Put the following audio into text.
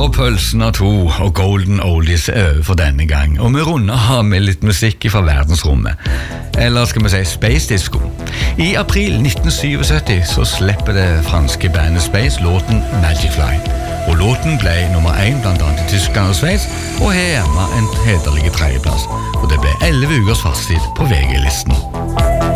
Og pølsen av to, og Golden Oldies over for denne gang. Og vi runder har med litt musikk fra verdensrommet. Eller skal vi si Space Disco. I april 1977 så slipper det franske bandet Space låten Magic Fly. Og låten ble nummer 1 blant annet i Tyskland og Sveits, og her hjemme en hederlig tredjeplass. Og det ble 11 ukers fartstid på VG-listen.